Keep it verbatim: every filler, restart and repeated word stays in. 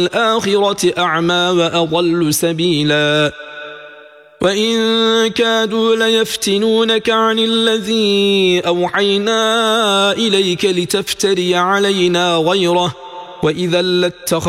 الآخرة أعمى وأضل سبيلا وإن كادوا ليفتنونك عن الذي أوحينا إليك لتفتري علينا غيره وإذا لاتخذ